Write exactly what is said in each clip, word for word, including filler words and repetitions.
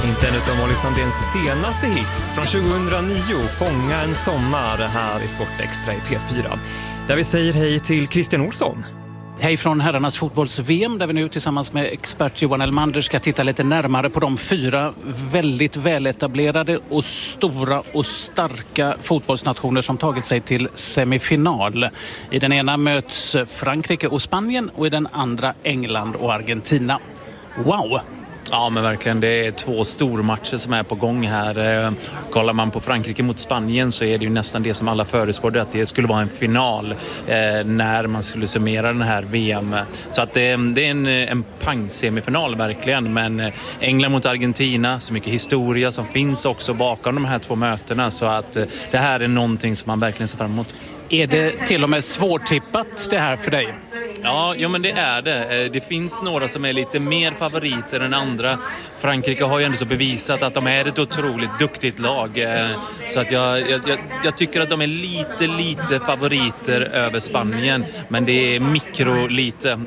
Inte en utav Molly Sandéns senaste hits från tjugohundranio, Fånga en sommar, här i Sport Extra i P fyra. Där vi säger hej till Christian Olsson. Hej från herrarnas fotbolls-V M där vi nu tillsammans med expert Johan Elmander ska titta lite närmare på de fyra väldigt väletablerade och stora och starka fotbollsnationer som tagit sig till semifinal. I den ena möts Frankrike och Spanien och i den andra England och Argentina. Wow! Ja, men verkligen. Det är två stormatcher som är på gång här. Kollar man på Frankrike mot Spanien så är det ju nästan det som alla förutspådde, att det skulle vara en final eh, när man skulle summera den här V M. Så att det, det är en, en pang-semifinal verkligen. Men England mot Argentina, så mycket historia som finns också bakom de här två mötena. Så att eh, det här är någonting som man verkligen ser fram emot. Är det till och med svårtippat det här för dig? Ja, ja, men det är det. Det finns några som är lite mer favoriter än andra. Frankrike har ju ändå så bevisat att de är ett otroligt duktigt lag. Så att jag, jag, jag tycker att de är lite, lite favoriter över Spanien. Men det är mikro lite.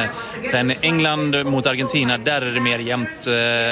Sen England mot Argentina, där är det mer jämnt.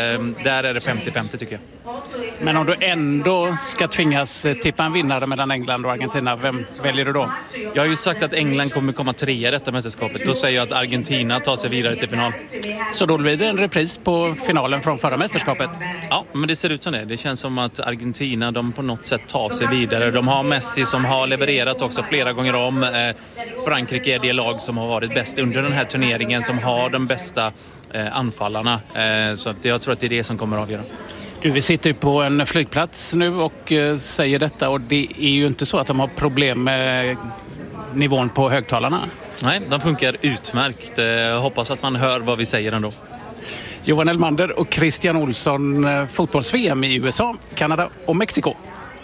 Där är det femtio femtio tycker jag. Men om du ändå ska tvingas tippa en vinnare mellan England och Argentina, vem väljer du då? Jag har ju sagt att England kommer komma trea i detta mästerskapet. Då säger jag att Argentina tar sig vidare till final. Så då blir det en repris på finalen från förra mästerskapet? Ja, men det ser ut som det. Det känns som att Argentina, de på något sätt tar sig vidare. De har Messi som har levererat också flera gånger om. Frankrike är det lag som har varit bäst under den här turneringen, som har de bästa anfallarna. Så att jag tror att det är det som kommer att avgöra. Du, vi sitter på en flygplats nu och eh, säger detta, och det är ju inte så att de har problem med nivån på högtalarna. Nej, de funkar utmärkt. Jag hoppas att man hör vad vi säger ändå. Johan Elmander och Christian Olsson, fotbolls-V M i U S A, Kanada och Mexiko.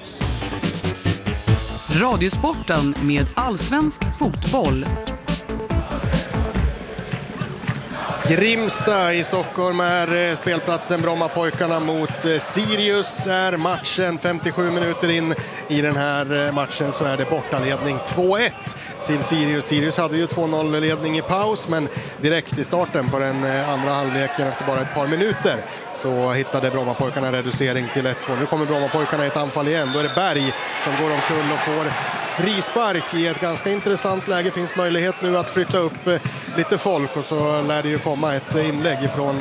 Radiosporten med allsvensk fotboll. Grimsta i Stockholm är spelplatsen. Brommapojkarna mot Sirius är matchen. femtiosju minuter in i den här matchen så är det bortaledning två ett till Sirius. Sirius hade ju två noll-ledning i paus, men direkt i starten på den andra halvleken efter bara ett par minuter så hittade Brommapojkarna reducering till ett två. Nu kommer Brommapojkarna i ett anfall igen. Då är det Berg som går omkull och får frispark i ett ganska intressant läge. Finns möjlighet nu att flytta upp lite folk, och så lär det ju komma ett inlägg ifrån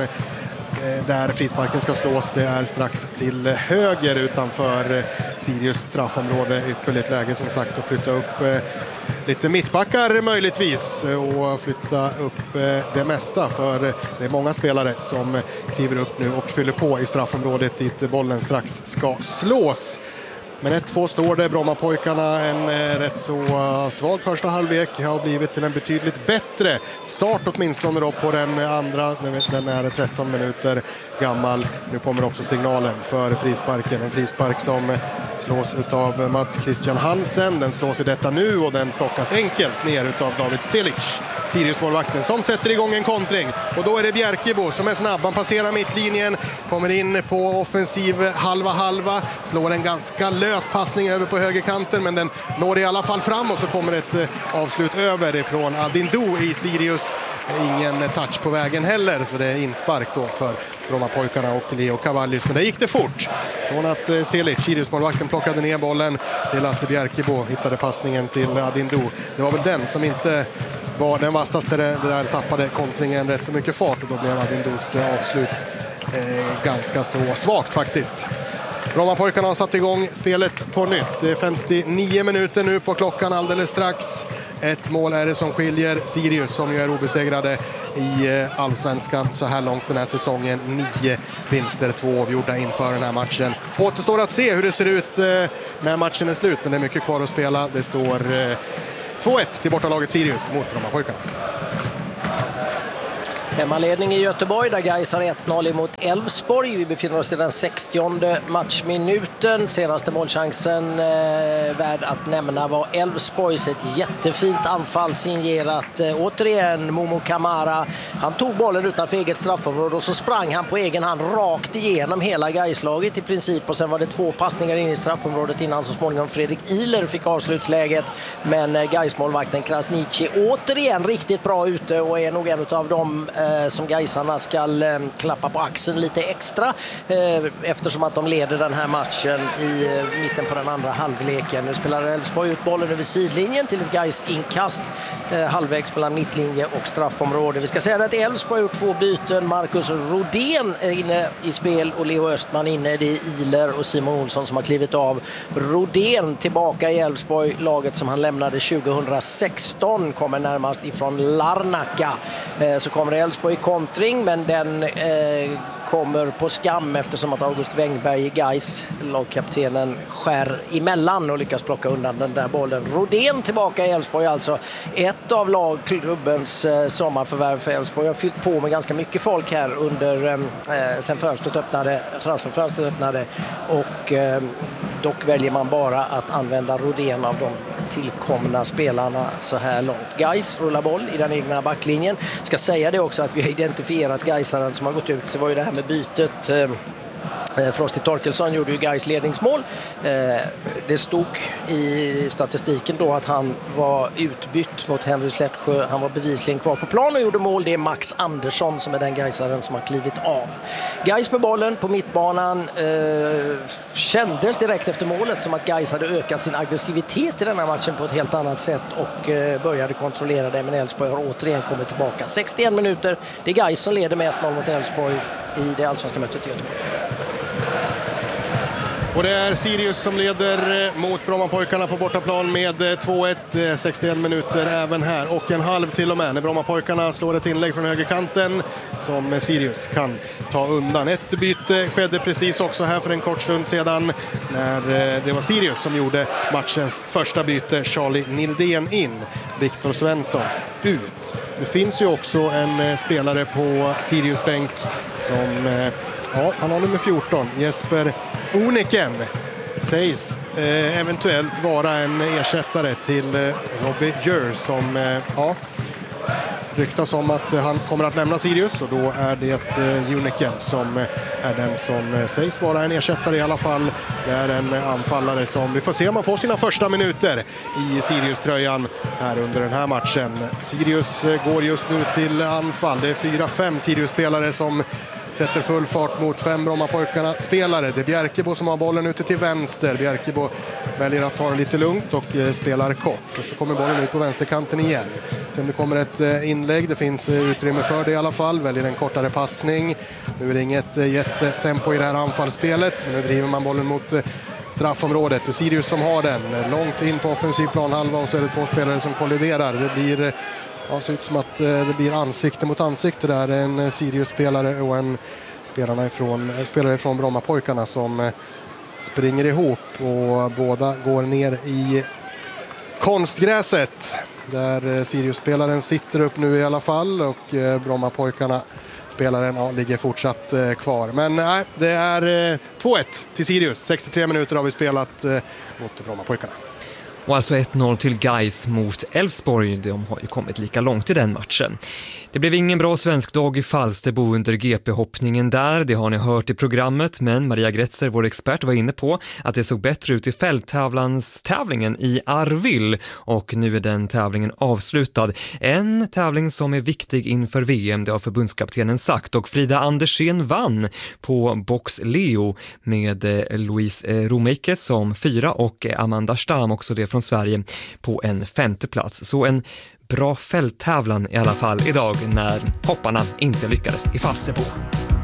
där frisparken ska slås. Det är strax till höger utanför Sirius straffområde. Ypperligt läge som sagt att flytta upp lite mittbackar möjligtvis och flytta upp det mesta, för det är många spelare som kliver upp nu och fyller på i straffområdet dit bollen strax ska slås. Men ett två står det. Brommapojkarna en rätt så svag första halvlek har blivit till en betydligt bättre start åtminstone då på den andra. Den är tretton minuter gammal. Nu kommer också signalen för frisparken. En frispark som slås utav Mats Christian Hansen. Den slås i detta nu och den plockas enkelt ner utav David Selic, Sirius-målvakten, som sätter igång en kontring. Och då är det Bjerkebo som är snabb. Han passerar mittlinjen, kommer in på offensiv halva-halva, slår en ganska lös passning över på högerkanten, men den når i alla fall fram, och så kommer ett avslut över ifrån Adindu i Sirius. Ingen touch på vägen heller, så det är inspark då för Brommapojkarna och Leo Cavallius. Men det gick det fort. Från att Selic, Sirius-målvakten, plockade ner bollen till att Bjerkebo hittade passningen till Adindu. Det var väl den som inte var den vassaste. Det där tappade kontringen rätt så mycket fart, och då blev Adindus avslut eh, ganska så svagt faktiskt. Brommapojkarna har satt igång spelet på nytt. Det är femtionio minuter nu på klockan alldeles strax. Ett mål är det som skiljer Sirius, som ju är obesegrade i allsvenskan så här långt den här säsongen. Nio vinster, två avgjorda inför den här matchen. Återstår att se hur det ser ut när matchen är slut, men det är mycket kvar att spela. Det står två ett till bortalaget Sirius mot Brommapojkarna. Hemmaledning i Göteborg där Gais har ett noll emot Elfsborg. Vi befinner oss i den sextionde matchminuten. Senaste målchansen eh, värd att nämna var Elfsborgs. Ett jättefint anfall signerat eh, återigen Momo Kamara. Han tog bollen utanför eget straffområde och så sprang han på egen hand rakt igenom hela Gaislaget i princip. Och sen var det två passningar in i straffområdet innan så småningom Fredrik Ihler fick avslutsläget. Men eh, Gais målvakten Krasniqi återigen riktigt bra ute och är nog en av de eh, eh, som gaisarna ska eh, klappa på axeln lite extra eh, eftersom att de leder den här matchen i eh, mitten på den andra halvleken. Nu spelar Elfsborg ut bollen över sidlinjen till ett Gais-inkast eh, halvvägs mellan mittlinje och straffområde. Vi ska säga att Elfsborg har gjort två byten. Marcus Rodén är inne i spel och Leo Östman inne. Det är Iler och Simon Olsson som har klivit av. Rodén tillbaka i Elfsborg, laget som han lämnade tjugohundrasexton, kommer närmast ifrån Larnaca. Eh, så kommer Elfsborg i kontring, men den eh, kommer på skam eftersom att August Wengberg i Gais, lagkaptenen, skär emellan och lyckas plocka undan den där bollen. Rodén tillbaka i Elfsborg, alltså ett av lagklubbens eh, sommarförvärv för Elfsborg. Jag har fyllt på med ganska mycket folk här under eh, sen fönstret öppnade, transferfönstret öppnade, och eh, dock väljer man bara att använda Rodén av de tillkomna spelarna så här långt. Gais rullar boll i den egna backlinjen. Ska säga det också att vi har identifierat Gaisaren som har gått ut. Det var ju det här med bytet. Frosty Torkelsson gjorde ju Gais ledningsmål. Det stod i statistiken då att han var utbytt mot Henry Slättsjö. Han var bevisligen kvar på plan och gjorde mål. Det är Max Andersson som är den Gaisaren som har klivit av. Gais med bollen på mittbanan. Kändes direkt efter målet som att Gais hade ökat sin aggressivitet i den här matchen på ett helt annat sätt och började kontrollera det. Men Elfsborg har återigen kommit tillbaka. sextioen minuter. Det är Gais som leder med ett noll mot Elfsborg i det allsvenska mötet i Göteborg. Och det är Sirius som leder mot Brommapojkarna på bortaplan med två ett, sextioen minuter även här och en halv till och med när Brommapojkarna slår ett inlägg från högerkanten som Sirius kan ta undan. Ett byte skedde precis också här för en kort stund sedan när det var Sirius som gjorde matchens första byte. Charlie Nildén in, Viktor Svensson ut. Det finns ju också en spelare på Sirius bänk som, ja, han har nummer fjorton, Jesper Oniken, sägs eh, eventuellt vara en ersättare till eh, Robbie Djur som eh, ja, ryktas om att eh, han kommer att lämna Sirius, och då är det eh, Oniken som eh, är den som eh, sägs vara en ersättare i alla fall. Det är en eh, anfallare som vi får se om man får sina första minuter i Sirius-tröjan här under den här matchen. Sirius eh, går just nu till anfall. Det är fyra fem Sirius-spelare som sätter full fart mot fem Brommapojkarna spelare. Det är Bjerkebo som har bollen ute till vänster. Bjerkebo väljer att ta det lite lugnt och eh, spelar kort. Och så kommer bollen ut på vänsterkanten igen. Sen det kommer ett eh, inlägg. Det finns eh, utrymme för det i alla fall. Väljer en kortare passning. Nu är det inget eh, jättetempo i det här anfallsspelet. Men nu driver man bollen mot eh, straffområdet. Det är Sirius som har den. Långt in på offensiv planhalva och så är det två spelare som kolliderar. Det blir... Eh, Ja, ser ut som att eh, det blir ansikte mot ansikte där. En eh, Sirius-spelare och en spelarna ifrån, eh, spelare från Brommapojkarna som eh, springer ihop och båda går ner i konstgräset. Där eh, Sirius-spelaren sitter upp nu i alla fall och eh, Brommapojkarna spelaren ja, ligger fortsatt eh, kvar. Men nej, eh, det är eh, två ett till Sirius. sextiotre minuter har vi spelat eh, mot Brommapojkarna. Och alltså ett noll till Gais mot Elfsborg. De har ju kommit lika långt i den matchen. Det blev ingen bra svensk dag i Falsterbo under G P-hoppningen där. Det har ni hört i programmet, men Maria Gretzer, vår expert, var inne på att det såg bättre ut i fälttävlingen i Arvill. Och nu är den tävlingen avslutad. En tävling som är viktig inför V M, det har förbundskaptenen sagt. Och Frida Andersén vann på Box Leo med Louise Romeike som fyra och Amanda Stam, också det från Sverige, på en femte plats. Så en bra fälttävlan i alla fall idag när hopparna inte lyckades i Falsterbo.